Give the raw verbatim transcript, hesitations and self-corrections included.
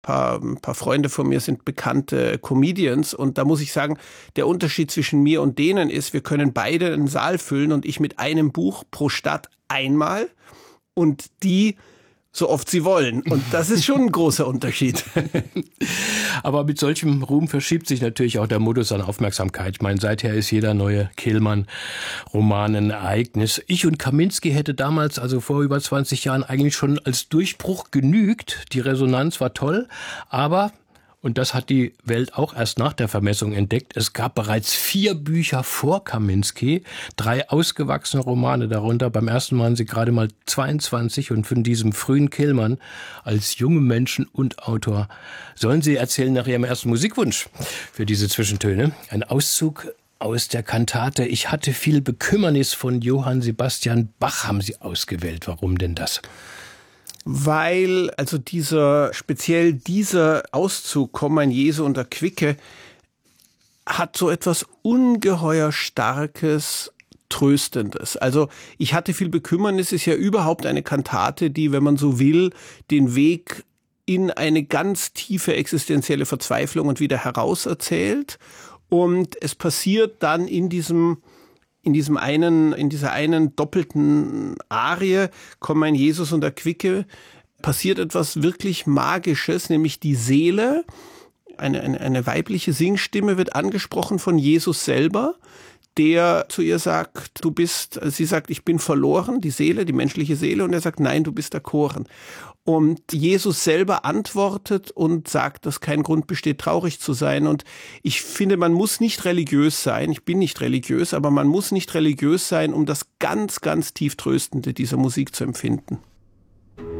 Paar, ein paar Freunde von mir sind bekannte Comedians und da muss ich sagen, der Unterschied zwischen mir und denen ist, wir können beide einen Saal füllen und ich mit einem Buch pro Stadt einmal und die so oft sie wollen. Und das ist schon ein großer Unterschied. Aber mit solchem Ruhm verschiebt sich natürlich auch der Modus an Aufmerksamkeit. Ich meine, seither ist jeder neue Kehlmann-Roman ein Ereignis. Ich und Kaminski hätte damals, also vor über zwanzig Jahren, eigentlich schon als Durchbruch genügt. Die Resonanz war toll, aber... Und das hat die Welt auch erst nach der Vermessung entdeckt. Es gab bereits vier Bücher vor Kaminski, drei ausgewachsene Romane darunter. Beim ersten waren sie gerade mal zweiundzwanzig und von diesem frühen Kehlmann als junge Menschen und Autor sollen sie erzählen nach ihrem ersten Musikwunsch für diese Zwischentöne. Ein Auszug aus der Kantate Ich hatte viel Bekümmernis von Johann Sebastian Bach haben sie ausgewählt. Warum denn das? Weil also dieser, speziell dieser Auszug Komm mein Jesu und Erquicke hat so etwas ungeheuer Starkes, Tröstendes. Also ich hatte viel Bekümmernis ist ja überhaupt eine Kantate, die, wenn man so will, den Weg in eine ganz tiefe existenzielle Verzweiflung und wieder heraus erzählt. Und es passiert dann in diesem In diesem einen, in dieser einen doppelten Arie, Komm mein Jesus und Erquicke, passiert etwas wirklich Magisches, nämlich die Seele, eine, eine, eine weibliche Singstimme wird angesprochen von Jesus selber, der zu ihr sagt, du bist, sie sagt, ich bin verloren, die Seele, die menschliche Seele, und er sagt, nein, du bist erkoren. Und Jesus selber antwortet und sagt, dass kein Grund besteht, traurig zu sein. Und ich finde, man muss nicht religiös sein. Ich bin nicht religiös, aber man muss nicht religiös sein, um das ganz, ganz tief Tröstende dieser Musik zu empfinden.